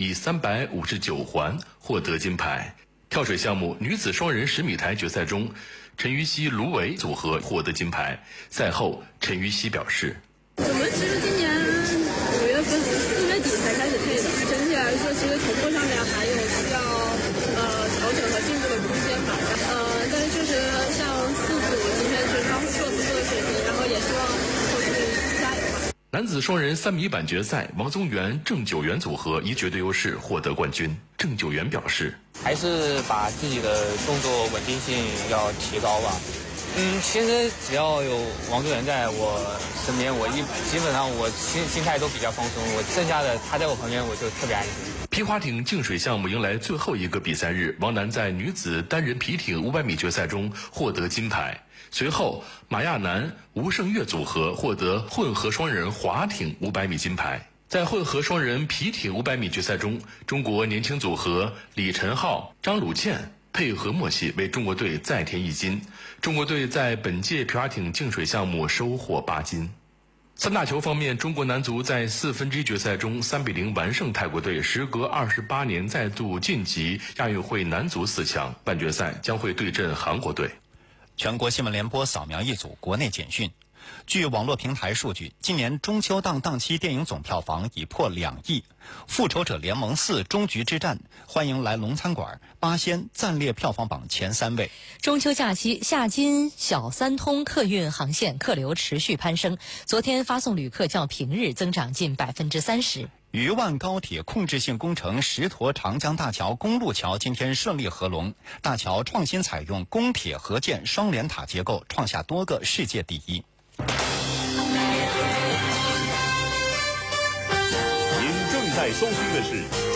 以359环获得金牌。跳水项目女子双人10米台决赛中，陈芋汐、卢维组合获得金牌。赛后，陈芋汐表示：“ 我们其实今年5月份、4月底才开始配的，整体来说，其实同步上面还有比较调整和进步的空间吧。但是确实像4组今天确实发挥出了不错的水平，然后也希望后续加油吧。” 男子双人3米板决赛，王宗源、郑九元组合以绝对优势获得冠军。郑九元表示：“ 还是把自己的动作稳定性要提高吧。其实只要有王宗源在我身边，基本上我心态都比较放松，我剩下的他在我旁边我就特别安心。” 皮划艇净水项目迎来最后一个比赛日，王楠在女子单人皮艇500米决赛中获得金牌。随后，马亚楠、吴胜月组合获得混合双人划艇500米金牌。在混合双人皮艇500米决赛中，中国年轻组合李晨浩、张鲁健配合默契，为中国队再添1金。中国队在本届皮划艇净水项目收获8金。三大球方面，中国男足在1/4决赛中3比0完胜泰国队，时隔28年再度晋级亚运会男足4强。半决赛将会对阵韩国队。 全国新闻联播扫描一组国内简讯。据网络平台数据，今年中秋档档期电影总票房已破2亿，《复仇者联盟4：终局之战》、欢迎来龙餐馆、八仙暂列票房榜前3位。 中秋假期，夏金小三通客运航线客流持续攀升，昨天发送旅客较平日增长近30%。 渝万高铁控制性工程石沱长江大桥公路桥今天顺利合龙，大桥创新采用公铁合建双联塔结构，创下多个世界第一。 您正在收听的是